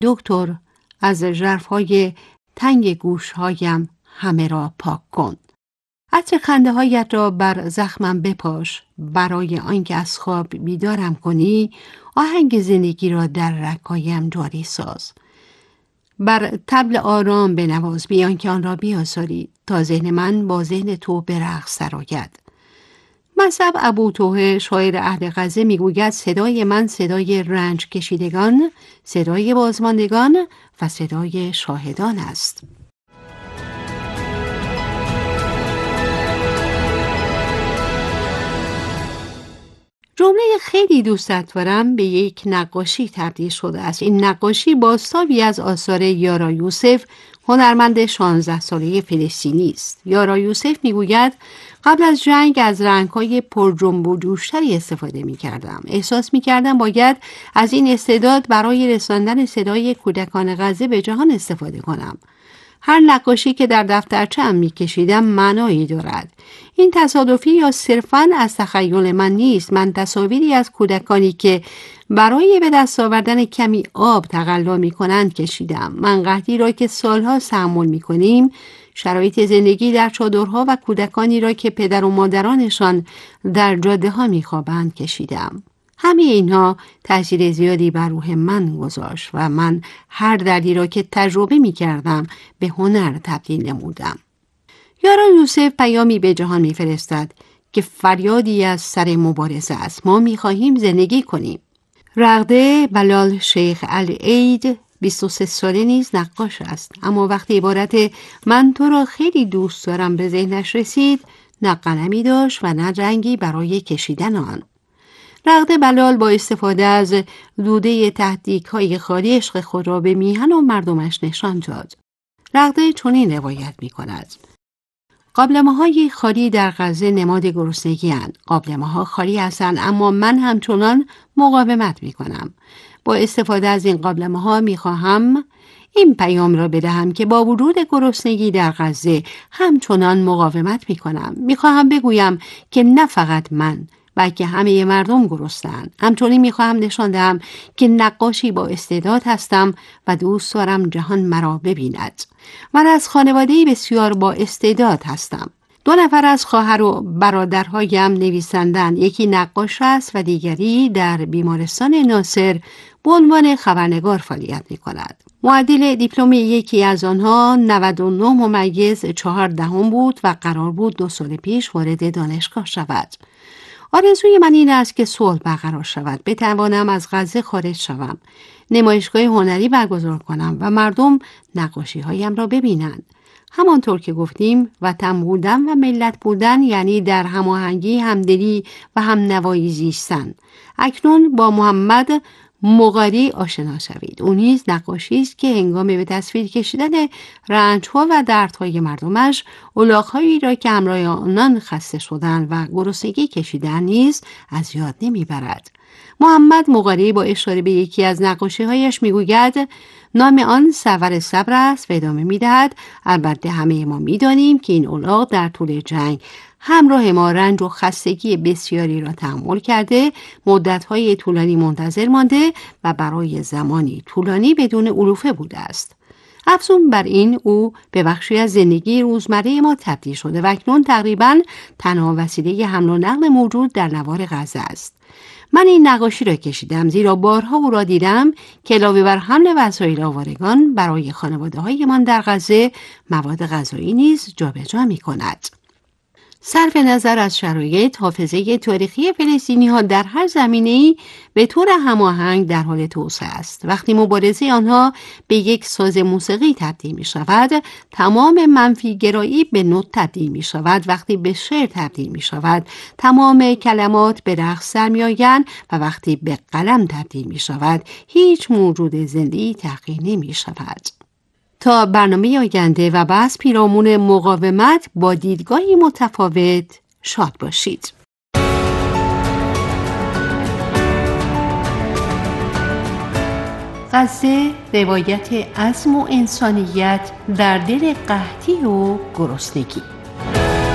دکتر از ژرفهای تنگ گوشهایم همه را پاک کن. عطر خنده هایت را بر زخمم بپاش. برای آنکه از خواب بیدارم کنی آهنگ زندگی را در رگ‌هایم جاری ساز. بر طبل آرام بنواز بیان که آن را بیاساری تا ذهن من با ذهن تو به رقص درآید. مذهب ابوطوحه شاعر اهل غزه میگوید صدای من صدای رنج کشیدگان، صدای بازماندگان و صدای شاهدان است. جمله خیلی دوست دارم به یک نقاشی تبدیل شده است. این نقاشی بازتابی از آثار یارا یوسف، هنرمند 16 ساله فلسطینی است. یارا یوسف میگوید قبل از جنگ از رنگ‌های پر جنب و جوش‌تری استفاده می‌کردم. احساس می‌کردم باید از این استعداد برای رساندن صدای کودکان غزه به جهان استفاده کنم. هر نقاشی که در دفترچه‌ام می‌کشیدم معنایی دارد. این تصادفی یا صرفاً از تخیل من نیست. من تصاویری از کودکانی که برای به دست آوردن کمی آب تقلا می‌کنند کشیدم. من قحطی را که سالها تحمل می‌کنیم، شرایط زندگی در چادرها و کودکانی را که پدر و مادرانشان در جاده‌ها می‌خوابند کشیدم. همه اینها تأثیر زیادی بر روح من گذاشت و من هر دردی را که تجربه می کردم به هنر تبدیل نمودم. یارا یوسف پیامی به جهان می فرستد که فریادی از سر مبارزه است. ما می خواهیم زندگی کنیم. رغده بلال شیخ العید 23 ساله نیز نقاش است، اما وقتی عبارت من تو را خیلی دوست دارم به ذهنش رسید، نه قلمی داشت و نه رنگی برای کشیدن آن. رغده بلال با استفاده از دوده تهدیگ‌های خالی عشق خود را به میهن و مردمش نشان داد. رغده چنین روایت می‌کند: قابلمه‌های خالی در غزه نماد گرسنگی‌اند. قابلمه‌ها خالی هستند اما من همچنان مقاومت می‌کنم. با استفاده از این قابلمه‌ها می‌خواهم این پیام را بدهم که با وجود گرسنگی در غزه همچنان مقاومت می‌کنم. می‌خواهم بگویم که نه فقط من بلکه همه مردم گرسنه‌اند. همچنین می‌خواهم نشان دهم که نقاشی با استعداد هستم و دوست دارم جهان مرا ببیند. من از خانواده‌ای بسیار با استعداد هستم. 2 نفر از خواهر و برادرهایم نویسندند. یکی نقاش است و دیگری در بیمارستان ناصر به عنوان خبرنگار فعالیت می‌کند. معدل دیپلم یکی از آنها 99.4 بود و قرار بود 2 سال پیش وارد دانشگاه شود. آرزوی من این است که صلح برقرار شود، بتوانم از غزه خارج شوم، نمایشگاه هنری برگزار کنم و مردم نقاشی هایم را ببینند. همانطور که گفتیم وطن بودن و ملت بودن یعنی در هماهنگی، همدلی و همنوایی زیستن. اکنون با محمد مغاری آشنا شوید. او نیز نقاشی است که هنگام به تصویر کشیدن رنج‌ها و دردهای مردمش الاغ‌هایی را که همراه آنان خسته شدند و گرسنگی کشیدند نیز از یاد نمیبرد. محمد مغاری با اشاره به یکی از نقاشی‌هایش میگوید نام آن سفر صبر است و ادامه میدهد البته همه ما میدانیم که این الاغ در طول جنگ همراه ما رنج و خستگی بسیاری را تحمل کرده، مدت‌های طولانی منتظر مانده و برای زمانی طولانی بدون علوفه بوده است. افزون بر این او به بخشی از زندگی روزمره ما تبدیل شده و اکنون تقریباً تنها وسیله حمل و نقل موجود در نوار غزه است. من این نقاشی را کشیدم زیرا بارها او را دیدم که علاوه بر حمل وسایل آوارگان برای خانواده‌های من در غزه مواد غذایی نیز جابجا می‌کند. صرف نظر از شرایط، حافظه تاریخی فلسطینی‌ها در هر زمینه‌ای به طور هماهنگ در حال توسعه است. وقتی مبارزه آنها به یک ساز موسیقی تبدیل می‌شود، تمام منفی گرایی به نوت تبدیل می‌شود. وقتی به شعر تبدیل می‌شود، تمام کلمات به رقص درمی‌آیند و وقتی به قلم تبدیل می‌شود، هیچ موجود زنده‌ای تغییر نمی‌شود. تا برنامه آینده و بحث پیرامون مقاومت با دیدگاهی متفاوت، شاد باشید. غزه روایت عزم و انسانیت در دل قحطی و گرسنگی.